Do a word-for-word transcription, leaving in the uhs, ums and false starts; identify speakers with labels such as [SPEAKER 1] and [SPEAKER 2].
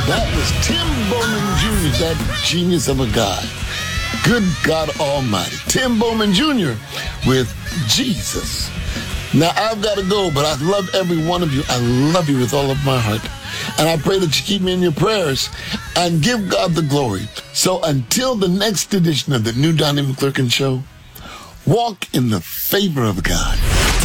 [SPEAKER 1] That was Tim Bowman Junior, that genius of a guy. Good God Almighty. Tim Bowman Junior with Jesus. Now, I've got to go, but I love every one of you. I love you with all of my heart. And I pray that you keep me in your prayers and give God the glory. So until the next edition of the new Donnie McClurkin Show, walk in the favor of God.